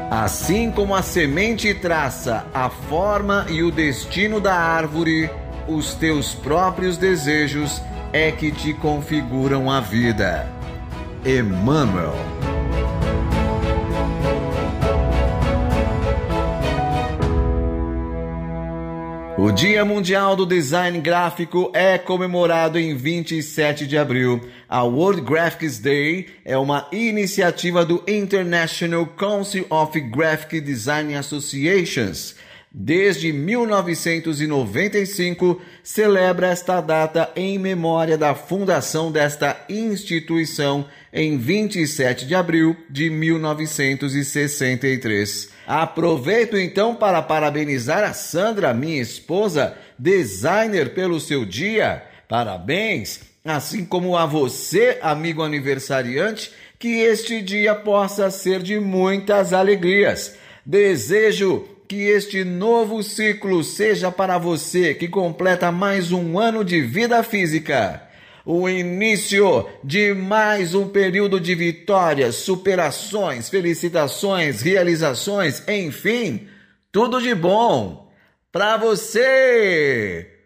Assim como a semente traça a forma e o destino da árvore, os teus próprios desejos é que te configuram a vida. Emmanuel. O Dia Mundial do Design Gráfico é comemorado em 27 de abril. A World Graphics Day é uma iniciativa do International Council of Graphic Design Associations. Desde 1995, celebra esta data em memória da fundação desta instituição em 27 de abril de 1963. Aproveito então para parabenizar a Sandra, minha esposa, designer, pelo seu dia. Parabéns! Assim como a você, amigo aniversariante, que este dia possa ser de muitas alegrias. Desejo que este novo ciclo seja para você que completa mais um ano de vida física. O início de mais um período de vitórias, superações, felicitações, realizações, enfim, tudo de bom para você!